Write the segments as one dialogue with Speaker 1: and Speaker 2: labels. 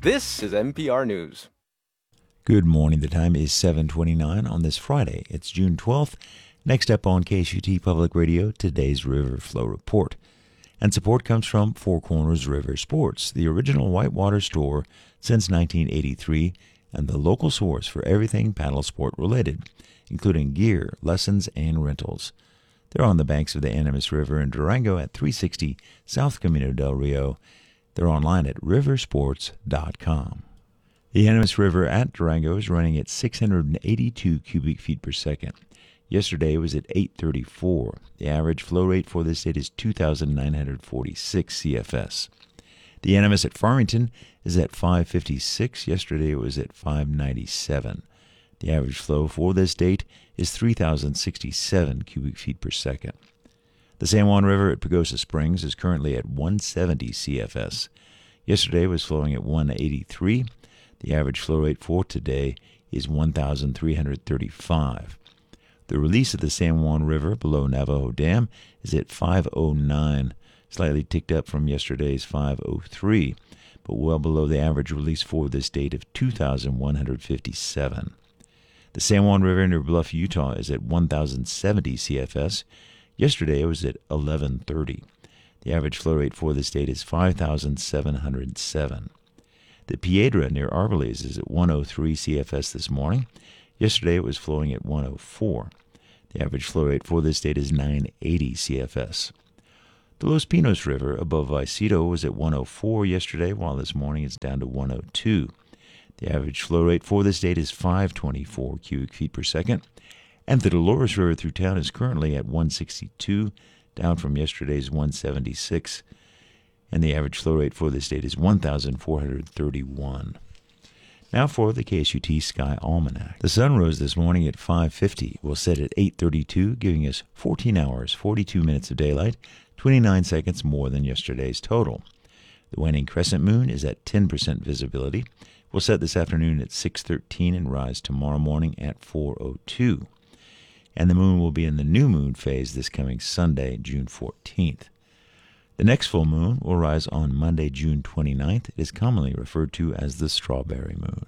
Speaker 1: This is NPR News.
Speaker 2: Good morning. The time is 7:29 on this Friday. It's June 12th. Next up on KSUT Public Radio, today's River Flow Report. And support comes from Four Corners River Sports, the original whitewater store since 1983 and the local source for everything paddle sport related, including gear, lessons, and rentals. They're on the banks of the Animas River in Durango at 360 South Camino del Rio. They're online at riversports.com. The Animas River at Durango is running at 682 cubic feet per second. Yesterday was at 834. The average flow rate for this date is 2,946 CFS. The Animas at Farmington is at 556. Yesterday it was at 597. The average flow for this date is 3,067 cubic feet per second. The San Juan River at Pagosa Springs is currently at 170 CFS. Yesterday was flowing at 183. The average flow rate for today is 1,335. The release of the San Juan River below Navajo Dam is at 509, slightly ticked up from yesterday's 503, but well below the average release for this date of 2,157. The San Juan River near Bluff, Utah is at 1,070 CFS. Yesterday it was at 1,130. The average flow rate for this date is 5,707. The Piedra near Arbalez is at 103 CFS this morning. Yesterday it was flowing at 104. The average flow rate for this date is 980 CFS. The Los Pinos River above Vicedo was at 104 yesterday, while this morning it's down to 102. The average flow rate for this date is 524 cubic feet per second. And the Dolores River through town is currently at 162, down from yesterday's 176. And the average flow rate for this date is 1,431. Now for the KSUT Sky Almanac. The sun rose this morning at 5:50, will set at 8:32, giving us 14 hours, 42 minutes of daylight, 29 seconds more than yesterday's total. The waning crescent moon is at 10% visibility. Will set this afternoon at 6:13 and rise tomorrow morning at 4:02. And the moon will be in the new moon phase this coming Sunday, June 14th. The next full moon will rise on Monday, June 29th. It is commonly referred to as the strawberry moon.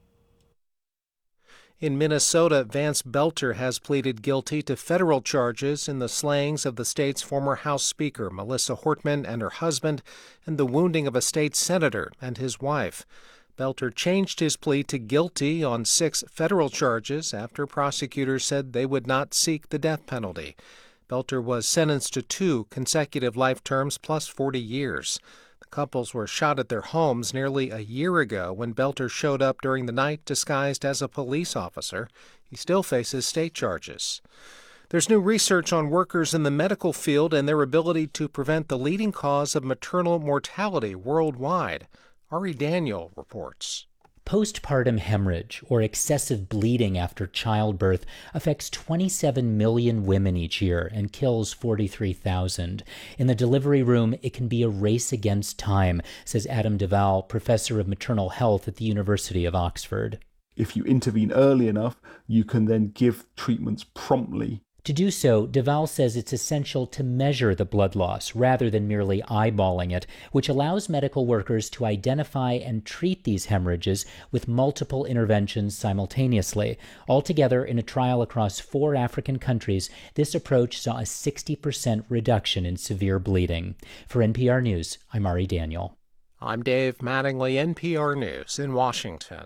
Speaker 3: In Minnesota, Vance Belter has pleaded guilty to federal charges in the slayings of the state's former House Speaker, Melissa Hortman, and her husband, and the wounding of a state senator and his wife. Belter changed his plea to guilty on 6 federal charges after prosecutors said they would not seek the death penalty. Belter was sentenced to 2 consecutive life terms plus 40 years. The couples were shot at their homes nearly a year ago when Belter showed up during the night disguised as a police officer. He still faces state charges. There's new research on workers in the medical field and their ability to prevent the leading cause of maternal mortality worldwide. Ari Daniel reports.
Speaker 4: Postpartum hemorrhage, or excessive bleeding after childbirth, affects 27 million women each year and kills 43,000. In the delivery room, it can be a race against time, says Adam Duval, professor of maternal health at the University of Oxford.
Speaker 5: If you intervene early enough, you can then give treatments promptly.
Speaker 4: To do so, Duval says it's essential to measure the blood loss rather than merely eyeballing it, which allows medical workers to identify and treat these hemorrhages with multiple interventions simultaneously. Altogether, in a trial across 4 African countries, this approach saw a 60% reduction in severe bleeding. For NPR News, I'm Ari Daniel.
Speaker 3: I'm Dave Mattingly, NPR News in Washington.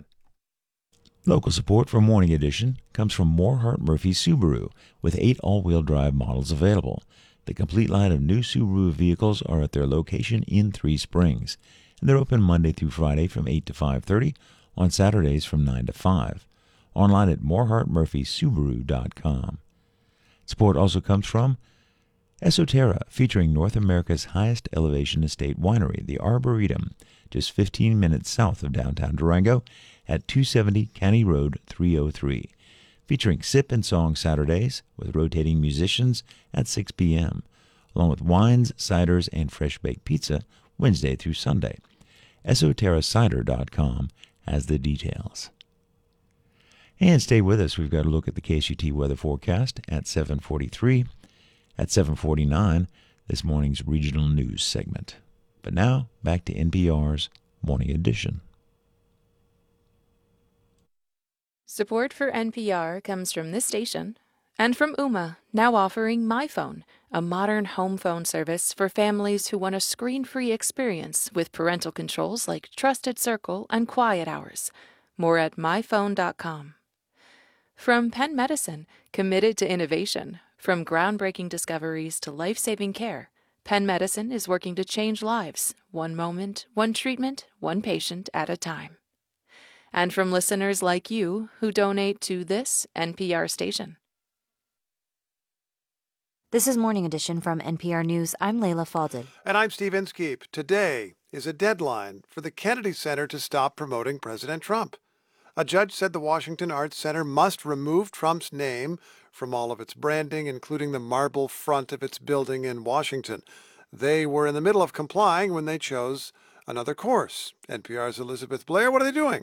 Speaker 2: Local support for Morning Edition comes from Morehart Murphy Subaru, with 8 all-wheel drive models available. The complete line of new Subaru vehicles are at their location in 3 Springs, and they're open Monday through Friday from 8 to 5:30, on Saturdays from 9 to 5. Online at moreheartmurphysubaru.com. Support also comes from Esoterra, featuring North America's highest elevation estate winery, the Arboretum, just 15 minutes south of downtown Durango at 270 County Road 303, featuring Sip and Song Saturdays with rotating musicians at 6 p.m., along with wines, ciders, and fresh-baked pizza Wednesday through Sunday. EsoterraCider.com has the details. And stay with us. We've got a look at the KSUT weather forecast at 7:43. At 7:49, this morning's regional news segment. But now, back to NPR's Morning Edition.
Speaker 6: Support for NPR comes from this station and from Ooma, now offering My Phone, a modern home phone service for families who want a screen-free experience with parental controls like Trusted Circle and Quiet Hours. More at myphone.com. From Penn Medicine, committed to innovation. From groundbreaking discoveries to life-saving care, Penn Medicine is working to change lives, one moment, one treatment, one patient at a time. And from listeners like you who donate to this NPR station.
Speaker 7: This is Morning Edition from NPR News. I'm Layla Fadel.
Speaker 8: And I'm Steve Inskeep. Today is a deadline for the Kennedy Center to stop promoting President Trump. A judge said the Washington Arts Center must remove Trump's name from all of its branding, including the marble front of its building in Washington. They were in the middle of complying when they chose another course. NPR's Elizabeth Blair, what are they doing?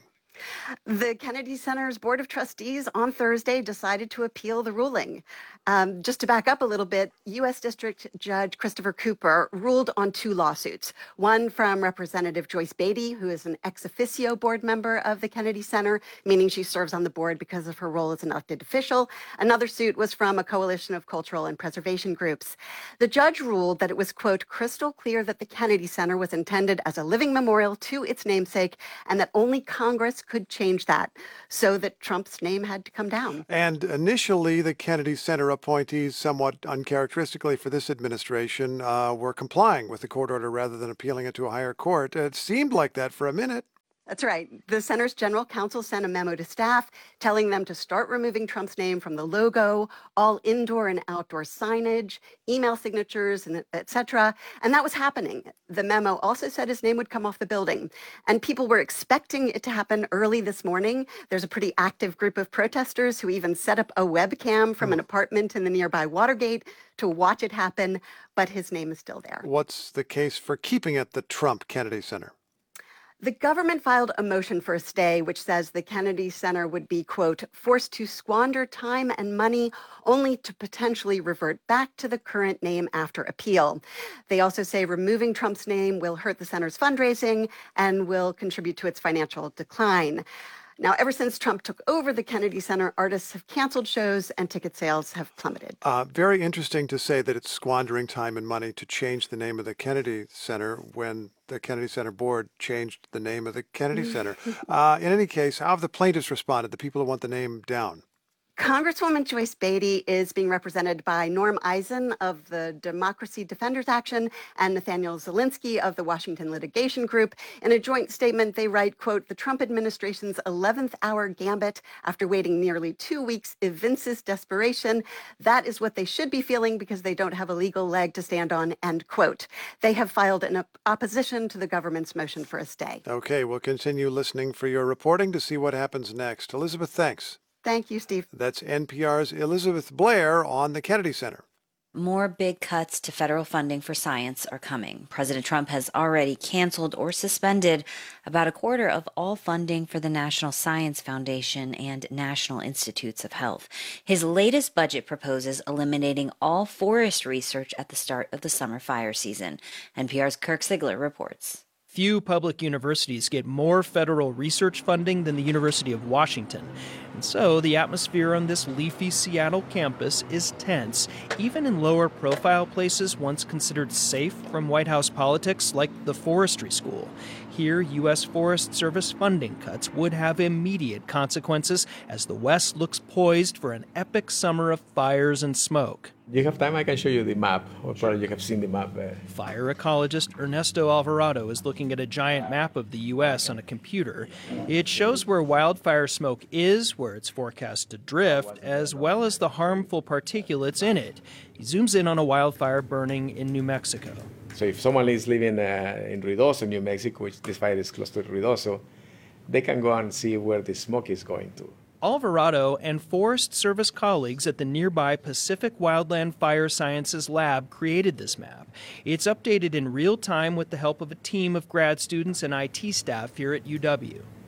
Speaker 9: The Kennedy Center's Board of Trustees on Thursday decided to appeal the ruling. Just to back up a little bit, U.S. District Judge Christopher Cooper ruled on two lawsuits. One from Representative Joyce Beatty, who is an ex officio board member of the Kennedy Center, meaning she serves on the board because of her role as an elected official. Another suit was from a coalition of cultural and preservation groups. The judge ruled that it was, quote, crystal clear that the Kennedy Center was intended as a living memorial to its namesake and that only Congress could change that, so that Trump's name had to come down.
Speaker 8: And initially, the Kennedy Center appointees, somewhat uncharacteristically for this administration, were complying with the court order rather than appealing it to a higher court. It seemed like that for a minute.
Speaker 9: That's right. The center's general counsel sent a memo to staff telling them to start removing Trump's name from the logo, all indoor and outdoor signage, email signatures, and et cetera. And that was happening. The memo also said his name would come off the building. And people were expecting it to happen early this morning. There's a pretty active group of protesters who even set up a webcam from an apartment in the nearby Watergate to watch it happen. But his name is still there.
Speaker 8: What's the case for keeping it the Trump Kennedy Center?
Speaker 9: The government filed a motion for a stay, which says the Kennedy Center would be, quote, forced to squander time and money only to potentially revert back to the current name after appeal. They also say removing Trump's name will hurt the center's fundraising and will contribute to its financial decline. Now, ever since Trump took over the Kennedy Center, artists have canceled shows and ticket sales have plummeted.
Speaker 8: Very interesting to say that it's squandering time and money to change the name of the Kennedy Center when the Kennedy Center board changed the name of the Kennedy Center. In any case, how have the plaintiffs responded, the people who want the name down?
Speaker 9: Congresswoman Joyce Beatty is being represented by Norm Eisen of the Democracy Defenders Action and Nathaniel Zelinsky of the Washington Litigation Group. In a joint statement, they write, quote, the Trump administration's 11th hour gambit after waiting nearly 2 weeks evinces desperation. That is what they should be feeling because they don't have a legal leg to stand on, end quote. They have filed an opposition to the government's motion for a stay.
Speaker 8: Okay, we'll continue listening for your reporting to see what happens next. Elizabeth, thanks.
Speaker 9: Thank you, Steve.
Speaker 8: That's NPR's Elizabeth Blair on the Kennedy Center.
Speaker 7: More big cuts to federal funding for science are coming. President Trump has already canceled or suspended about a quarter of all funding for the National Science Foundation and National Institutes of Health. His latest budget proposes eliminating all forest research at the start of the summer fire season. NPR's Kirk Sigler reports.
Speaker 10: Few public universities get more federal research funding than the University of Washington. And so the atmosphere on this leafy Seattle campus is tense, even in lower profile places once considered safe from White House politics like the forestry school. Here, U.S. Forest Service funding cuts would have immediate consequences as the West looks poised for an epic summer of fires and smoke.
Speaker 11: Do you have time? I can show you the map, or probably you have seen the map.
Speaker 10: Fire ecologist Ernesto Alvarado is looking at a giant map of the U.S. on a computer. It shows where wildfire smoke is, where it's forecast to drift, as well as the harmful particulates in it. He zooms in on a wildfire burning in New Mexico.
Speaker 11: So if someone is living in Ruidoso, New Mexico, which this fire is close to Ruidoso, they can go and see where the smoke is going to.
Speaker 10: Alvarado and Forest Service colleagues at the nearby Pacific Wildland Fire Sciences Lab created this map. It's updated in real time with the help of a team of grad students and IT staff here at UW.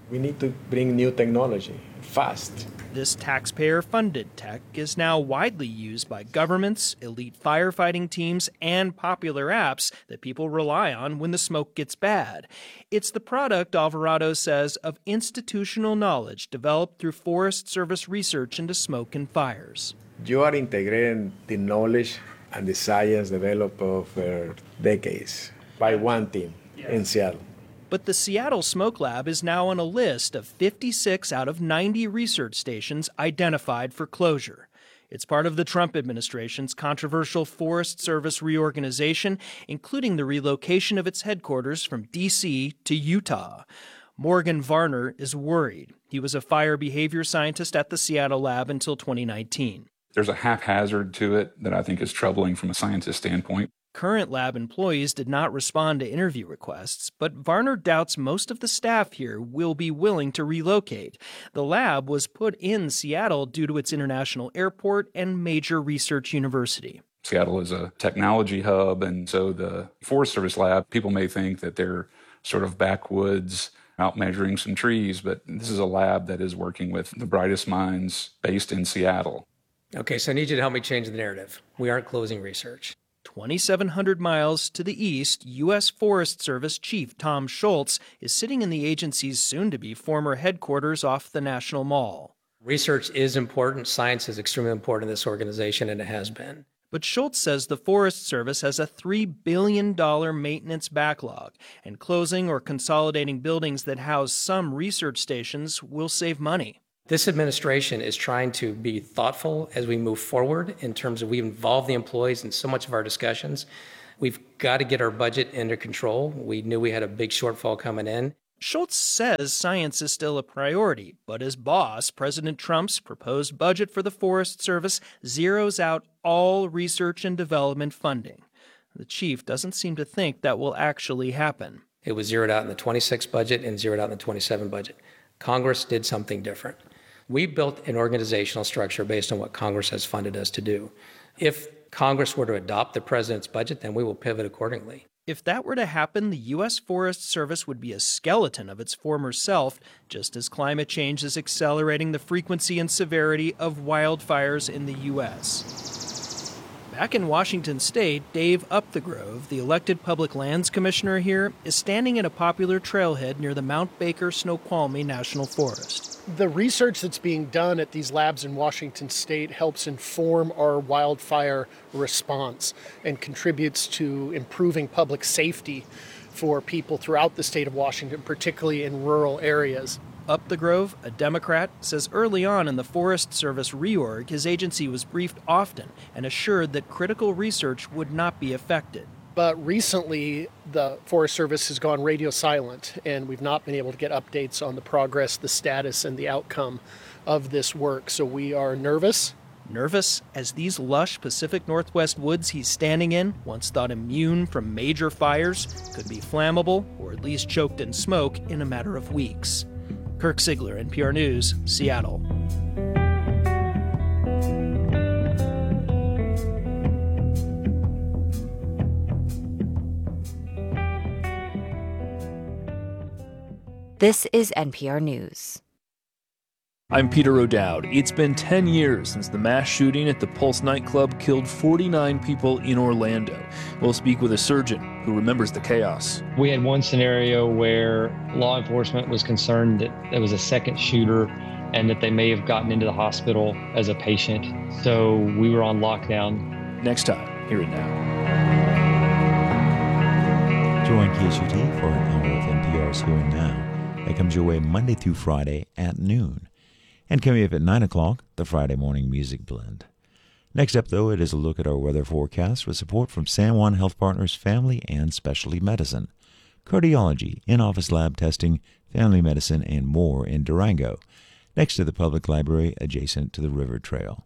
Speaker 11: We need to bring new technology fast.
Speaker 10: This taxpayer-funded tech is now widely used by governments, elite firefighting teams, and popular apps that people rely on when the smoke gets bad. It's the product, Alvarado says, of institutional knowledge developed through Forest Service research into smoke and fires.
Speaker 11: You are integrating the knowledge and the science developed over decades by one team in Seattle.
Speaker 10: But the Seattle Smoke Lab is now on a list of 56 out of 90 research stations identified for closure. It's part of the Trump administration's controversial Forest Service reorganization, including the relocation of its headquarters from D.C. to Utah. Morgan Varner is worried. He was a fire behavior scientist at the Seattle lab until 2019.
Speaker 12: There's a haphazard to it that I think is troubling from a scientist standpoint.
Speaker 10: Current lab employees did not respond to interview requests, but Varner doubts most of the staff here will be willing to relocate. The lab was put in Seattle due to its international airport and major research university.
Speaker 12: Seattle is a technology hub, and so the Forest Service lab, people may think that they're sort of backwoods out measuring some trees, but this is a lab that is working with the brightest minds based in Seattle.
Speaker 13: Okay, so I need you to help me change the narrative. We aren't closing research.
Speaker 10: 2,700 miles to the east, U.S. Forest Service Chief Tom Schultz is sitting in the agency's soon-to-be former headquarters off the National Mall.
Speaker 13: Research is important. Science is extremely important in this organization, and it has been.
Speaker 10: But Schultz says the Forest Service has a $3 billion maintenance backlog, and closing or consolidating buildings that house some research stations will save money.
Speaker 13: This administration is trying to be thoughtful as we move forward in terms of we involve the employees in so much of our discussions. We've got to get our budget under control. We knew we had a big shortfall coming in.
Speaker 10: Schultz says science is still a priority, but his boss, President Trump's proposed budget for the Forest Service, zeroes out all research and development funding. The chief doesn't seem to think that will actually happen.
Speaker 13: It was zeroed out in the 26 budget and zeroed out in the 27 budget. Congress did something different. We built an organizational structure based on what Congress has funded us to do. If Congress were to adopt the president's budget, then we will pivot accordingly.
Speaker 10: If that were to happen, the U.S. Forest Service would be a skeleton of its former self, just as climate change is accelerating the frequency and severity of wildfires in the U.S. Back in Washington state, Dave Upthegrove, the elected public lands commissioner here, is standing at a popular trailhead near the Mount Baker Snoqualmie National Forest.
Speaker 14: The research that's being done at these labs in Washington state helps inform our wildfire response and contributes to improving public safety for people throughout the state of Washington, particularly in rural areas.
Speaker 10: Upthegrove, a Democrat, says early on in the Forest Service reorg, his agency was briefed often and assured that critical research would not be affected.
Speaker 14: But recently, the Forest Service has gone radio silent, and we've not been able to get updates on the progress, the status, and the outcome of this work. So we are nervous.
Speaker 10: Nervous as these lush Pacific Northwest woods he's standing in, once thought immune from major fires, could be flammable or at least choked in smoke in a matter of weeks. Kirk Sigler, NPR News, Seattle.
Speaker 7: This is NPR News.
Speaker 15: I'm Peter O'Dowd. It's been 10 years since the mass shooting at the Pulse nightclub killed 49 people in Orlando. We'll speak with a surgeon who remembers the chaos.
Speaker 16: We had one scenario where law enforcement was concerned that there was a second shooter and that they may have gotten into the hospital as a patient. So we were on lockdown.
Speaker 15: Next time, Hear It Now.
Speaker 2: Join KSUT for an hour of NPR's Here and Now. That comes your way Monday through Friday at noon. And coming up at 9 o'clock, the Friday Morning Music Blend. Next up, though, it is a look at our weather forecast with support from San Juan Health Partners Family and Specialty Medicine, cardiology, in-office lab testing, family medicine, and more in Durango, next to the public library adjacent to the River Trail.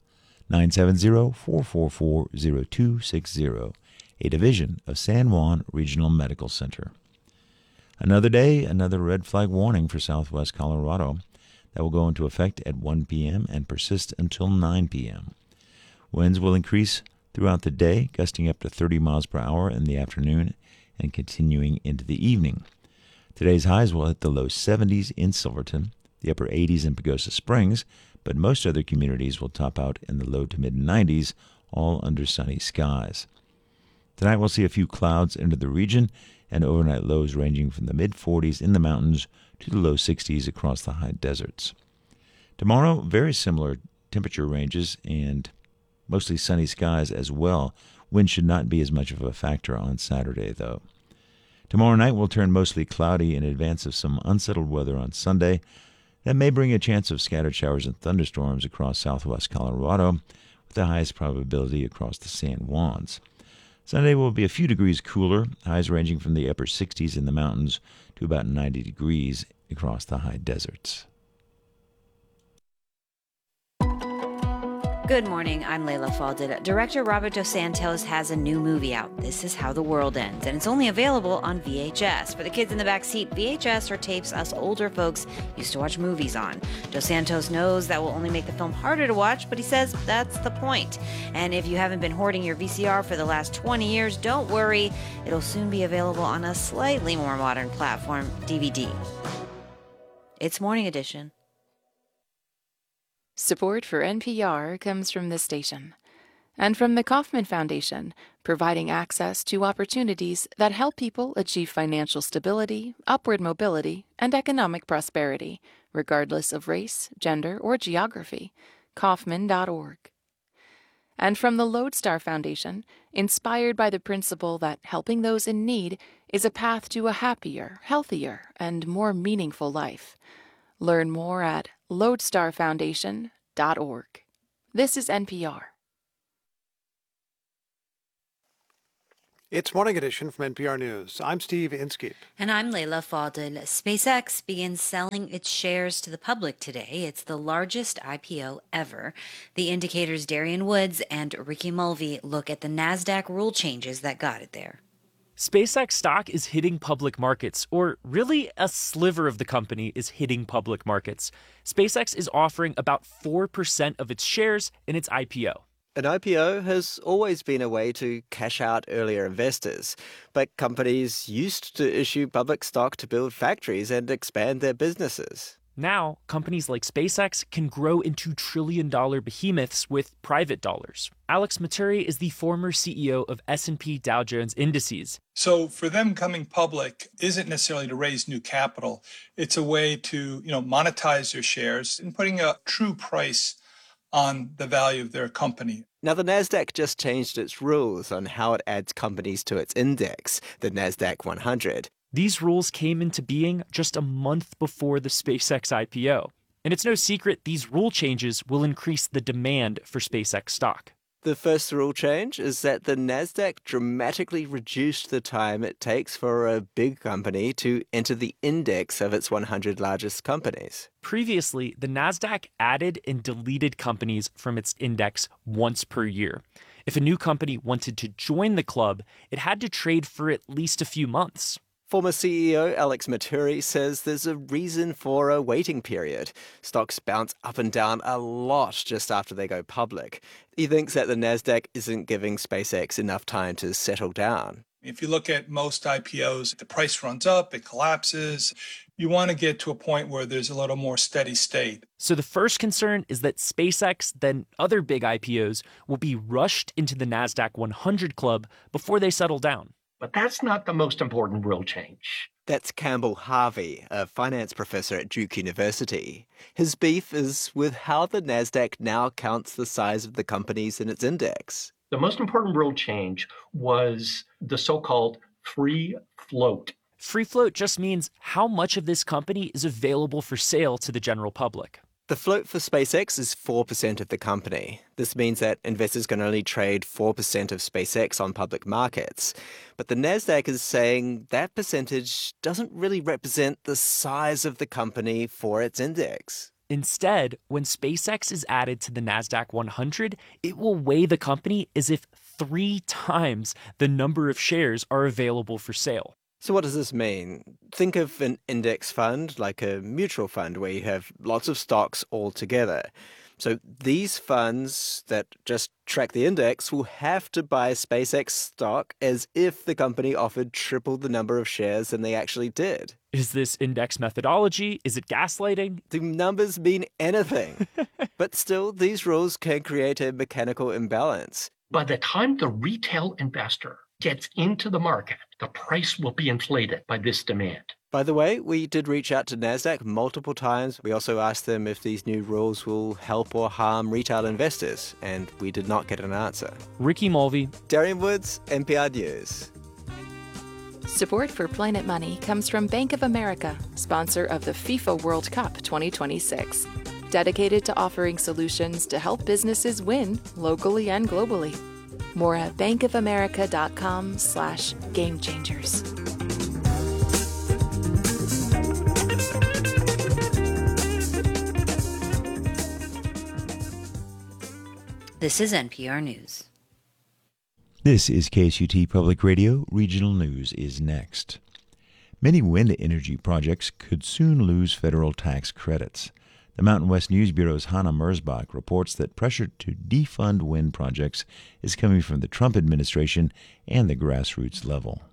Speaker 2: 970-444-0260, a division of San Juan Regional Medical Center. Another day, another red flag warning for southwest Colorado. That will go into effect at 1 p.m. and persist until 9 p.m. Winds will increase throughout the day, gusting up to 30 miles per hour in the afternoon and continuing into the evening. Today's highs will hit the low 70s in Silverton, the upper 80s in Pagosa Springs, but most other communities will top out in the low to mid 90s, all under sunny skies. Tonight we'll see a few clouds into the region and overnight lows ranging from the mid 40s in the mountains to the low 60s across the high deserts. Tomorrow, very similar temperature ranges and mostly sunny skies as well. Wind should not be as much of a factor on Saturday, though. Tomorrow night will turn mostly cloudy in advance of some unsettled weather on Sunday. That may bring a chance of scattered showers and thunderstorms across southwest Colorado, with the highest probability across the San Juans. Sunday will be a few degrees cooler, highs ranging from the upper 60s in the mountains to about 90 degrees across the high deserts.
Speaker 7: Good morning, I'm Layla Falded. Director Robert Dos Santos has a new movie out, This Is How the World Ends, and it's only available on VHS. For the kids in the back seat, VHS are tapes us older folks used to watch movies on. Dos Santos knows that will only make the film harder to watch, but he says that's the point. And if you haven't been hoarding your VCR for the last 20 years, don't worry. It'll soon be available on a slightly more modern platform, DVD. It's Morning Edition.
Speaker 6: Support for NPR comes from this station and from the Kauffman Foundation, providing access to opportunities that help people achieve financial stability, upward mobility, and economic prosperity, regardless of race, gender, or geography. Kauffman.org. And from the Lodestar Foundation, inspired by the principle that helping those in need is a path to a happier, healthier, and more meaningful life. Learn more at lodestarfoundation.org. This is NPR.
Speaker 8: It's Morning Edition from NPR News. I'm Steve Inskeep.
Speaker 7: And I'm Layla Falded. SpaceX begins selling its shares to the public today. It's the largest IPO ever. The Indicator's Darian Woods and Ricky Mulvey look at the NASDAQ rule changes that got it there.
Speaker 17: SpaceX stock is hitting public markets, or really a sliver of the company is hitting public markets. SpaceX is offering about 4% of its shares in its IPO.
Speaker 18: An IPO has always been a way to cash out earlier investors, but companies used to issue public stock to build factories and expand their businesses.
Speaker 17: Now, companies like SpaceX can grow into trillion-dollar behemoths with private dollars. Alex Maturi is the former CEO of S&P Dow Jones Indices.
Speaker 19: So for them coming public isn't necessarily to raise new capital. It's a way to, monetize their shares and putting a true price on the value of their company.
Speaker 18: Now, the NASDAQ just changed its rules on how it adds companies to its index, the NASDAQ 100.
Speaker 17: These rules came into being just a month before the SpaceX IPO. And it's no secret these rule changes will increase the demand for SpaceX stock.
Speaker 18: The first rule change is that the NASDAQ dramatically reduced the time it takes for a big company to enter the index of its 100 largest companies.
Speaker 17: Previously, the NASDAQ added and deleted companies from its index once per year. If a new company wanted to join the club, it had to trade for at least a few months.
Speaker 18: Former CEO Alex Maturi says there's a reason for a waiting period. Stocks bounce up and down a lot just after they go public. He thinks that the NASDAQ isn't giving SpaceX enough time to settle down.
Speaker 19: If you look at most IPOs, the price runs up, it collapses. You want to get to a point where there's a little more steady state.
Speaker 17: So the first concern is that SpaceX, then other big IPOs, will be rushed into the NASDAQ 100 club before they settle down.
Speaker 20: But that's not the most important rule change.
Speaker 18: That's Campbell Harvey, a finance professor at Duke University. His beef is with how the NASDAQ now counts the size of the companies in its index.
Speaker 20: The most important rule change was the so-called free float.
Speaker 17: Free float just means how much of this company is available for sale to the general public.
Speaker 18: The float for SpaceX is 4% of the company. This means that investors can only trade 4% of SpaceX on public markets. But the NASDAQ is saying that percentage doesn't really represent the size of the company for its index.
Speaker 17: Instead, when SpaceX is added to the NASDAQ 100, it will weigh the company as if 3 times the number of shares are available for sale.
Speaker 18: So what does this mean? Think of an index fund like a mutual fund where you have lots of stocks all together. So these funds that just track the index will have to buy SpaceX stock as if the company offered triple the number of shares than they actually did.
Speaker 17: Is this index methodology? Is it gaslighting?
Speaker 18: The numbers mean anything. But still, these rules can create a mechanical imbalance.
Speaker 20: By the time the retail investor gets into the market, the price will be inflated by this demand.
Speaker 18: By the way, we did reach out to NASDAQ multiple times. We also asked them if these new rules will help or harm retail investors, and we did not get an answer.
Speaker 17: Ricky Mulvey,
Speaker 18: Darian Woods, NPR News.
Speaker 6: Support for Planet Money comes from Bank of America, sponsor of the FIFA World Cup 2026. Dedicated to offering solutions to help businesses win locally and globally. More at bankofamerica.com/gamechangers.
Speaker 7: This is NPR News.
Speaker 2: This is KSUT Public Radio. Regional news is next. Many wind energy projects could soon lose federal tax credits. The Mountain West News Bureau's Hannah Merzbach reports that pressure to defund wind projects is coming from the Trump administration and the grassroots level.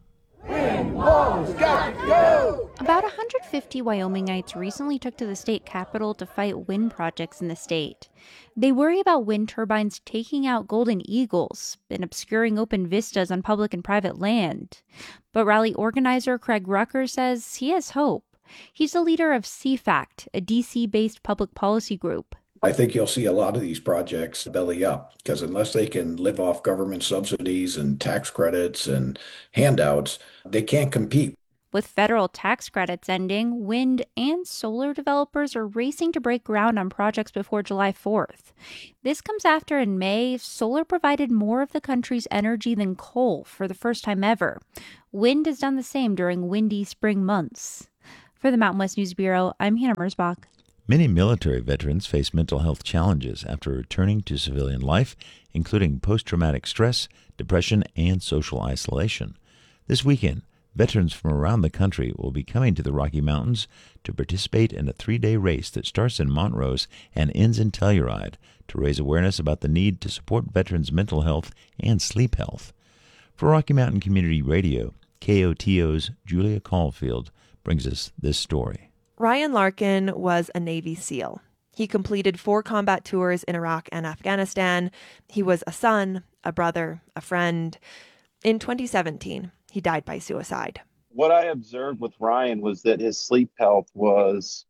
Speaker 21: About 150 Wyomingites recently took to the state capitol to fight wind projects in the state. They worry about wind turbines taking out golden eagles and obscuring open vistas on public and private land. But rally organizer Craig Rucker says he has hope. He's the leader of CFACT, a D.C.-based public policy group.
Speaker 22: I think you'll see a lot of these projects belly up because unless they can live off government subsidies and tax credits and handouts, they can't compete.
Speaker 21: With federal tax credits ending, wind and solar developers are racing to break ground on projects before July 4th. This comes after in May, solar provided more of the country's energy than coal for the first time ever. Wind has done the same during windy spring months. For the Mountain West News Bureau, I'm Hannah Merzbach.
Speaker 2: Many military veterans face mental health challenges after returning to civilian life, including post-traumatic stress, depression, and social isolation. This weekend, veterans from around the country will be coming to the Rocky Mountains to participate in a 3-day race that starts in Montrose and ends in Telluride to raise awareness about the need to support veterans' mental health and sleep health. For Rocky Mountain Community Radio, KOTO's Julia Caulfield brings us this story.
Speaker 23: Ryan Larkin was a Navy SEAL. He completed 4 combat tours in Iraq and Afghanistan. He was a son, a brother, a friend. In 2017, he died by suicide.
Speaker 24: What I observed with Ryan was that his sleep health was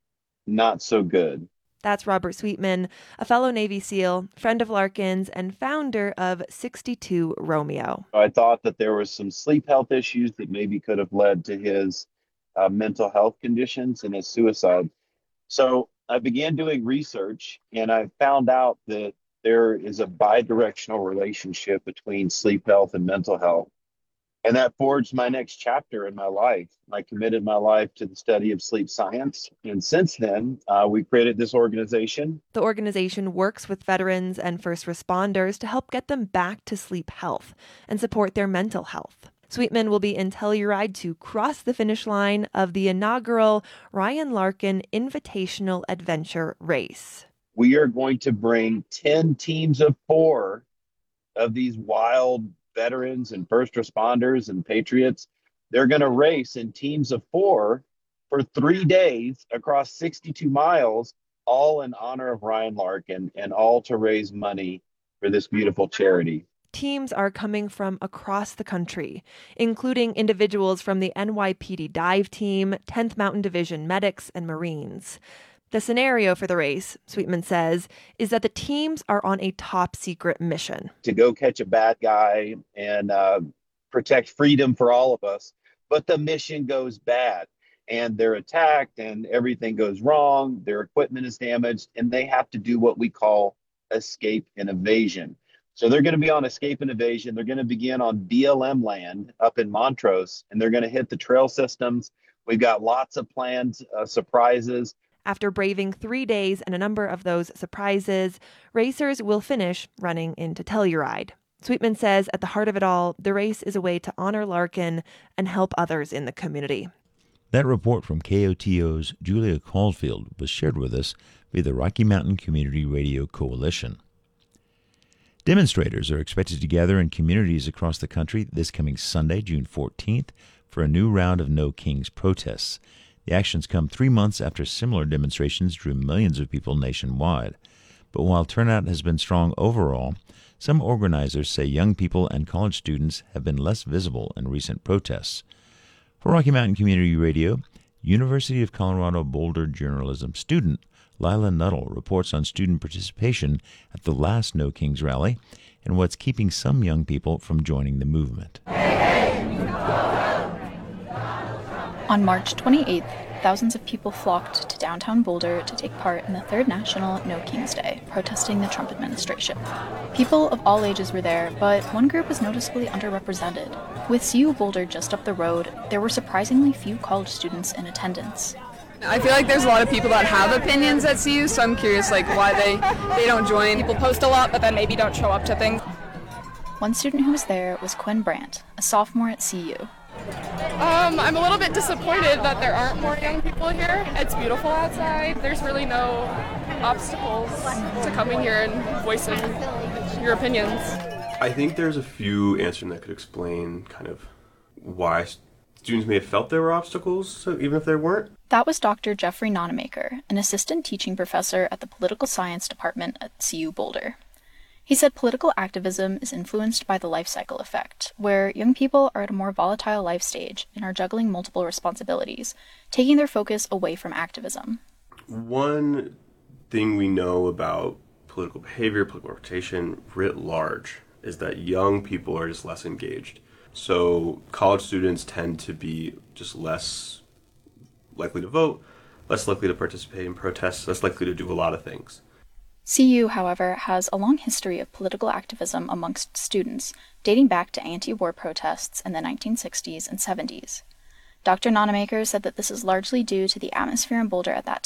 Speaker 24: not so good.
Speaker 23: That's Robert Sweetman, a fellow Navy SEAL, friend of Larkin's, and founder of 62 Romeo.
Speaker 24: I thought that there was some sleep health issues that maybe could have led to his mental health conditions and his suicide. So I began doing research, and I found out that there is a bi-directional relationship between sleep health and mental health. And that forged my next chapter in my life. I committed my life to the study of sleep science. And since then, we created this organization.
Speaker 23: The organization works with veterans and first responders to help get them back to sleep health and support their mental health. Sweetman will be in Telluride to cross the finish line of the inaugural Ryan Larkin Invitational Adventure Race.
Speaker 24: We are going to bring 10 teams of 4 of these wild veterans and first responders and patriots. They're going to race in teams of 4 for 3 days across 62 miles, all in honor of Ryan Larkin and all to raise money for this beautiful charity.
Speaker 23: Teams are coming from across the country, including individuals from the NYPD dive team, 10th Mountain Division medics, and Marines. The scenario for the race, Sweetman says, is that the teams are on a top secret mission.
Speaker 24: To go catch a bad guy and protect freedom for all of us. But the mission goes bad and they're attacked and everything goes wrong. Their equipment is damaged and they have to do what we call escape and evasion. So they're going to be on escape and evasion. They're going to begin on BLM land up in Montrose, and they're going to hit the trail systems. We've got lots of planned surprises.
Speaker 23: After braving 3 days and a number of those surprises, racers will finish running into Telluride. Sweetman says at the heart of it all, the race is a way to honor Larkin and help others in the community.
Speaker 2: That report from KOTO's Julia Caulfield was shared with us via the Rocky Mountain Community Radio Coalition. Demonstrators are expected to gather in communities across the country this coming Sunday, June 14th, for a new round of No Kings protests. The actions come 3 months after similar demonstrations drew millions of people nationwide. But while turnout has been strong overall, some organizers say young people and college students have been less visible in recent protests. For Rocky Mountain Community Radio, University of Colorado Boulder journalism student Lila Nuttall reports on student participation at the last No Kings rally and what's keeping some young people from joining the movement.
Speaker 1: On March 28th, thousands of people flocked to downtown Boulder to take part in the third National No Kings Day, protesting the Trump administration. People of all ages were there, but one group was noticeably underrepresented. With CU Boulder just up the road, there were surprisingly few college students in attendance.
Speaker 3: I feel like there's a lot of people that have opinions at CU, so I'm curious why they don't join. People post a lot, but then maybe don't show up to things.
Speaker 1: One student who was there was Quinn Brandt, a sophomore at CU.
Speaker 4: I'm a little bit disappointed that there aren't more young people here. It's beautiful outside. There's really no obstacles to coming here and voicing your opinions.
Speaker 5: I think there's a few answers that could explain kind of why students may have felt there were obstacles, even if there weren't.
Speaker 1: That was Dr. Jeffrey Nonemaker, an assistant teaching professor at the Political Science Department at CU Boulder. He said political activism is influenced by the life cycle effect, where young people are at a more volatile life stage and are juggling multiple responsibilities, taking their focus away from activism.
Speaker 5: One thing we know about political behavior, political rotation writ large, is that young people are just less engaged. So college students tend to be just less likely to vote, less likely to participate in protests, less likely to do a lot of things.
Speaker 1: CU, however, has a long history of political activism amongst students, dating back to anti-war protests in the 1960s and 70s. Dr. Nonemaker said that this is largely due to the atmosphere in Boulder at that